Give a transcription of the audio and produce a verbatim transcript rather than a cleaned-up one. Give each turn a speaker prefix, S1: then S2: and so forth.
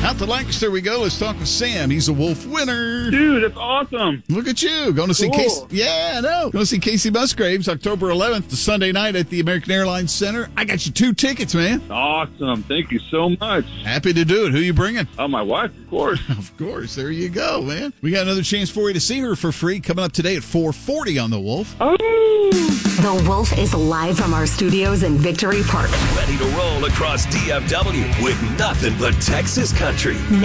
S1: Out to Lancaster we go. Let's talk with Sam. He's a Wolf winner.
S2: Dude, that's awesome.
S1: Look at you. Going to see
S2: Cool.
S1: Casey. Yeah, I know. Going to see Casey Musgraves October eleventh, the Sunday night at the American Airlines Center. I got you two tickets, man.
S2: Awesome. Thank you so much.
S1: Happy to do it. Who you bringing?
S2: Oh, my wife, of course.
S1: Of course. There you go, man. We got another chance for you to see her for free coming up today at four forty on The Wolf.
S2: Oh.
S3: The Wolf is live from our studios in Victory Park.
S4: Ready to roll across D F W with nothing but Texas country.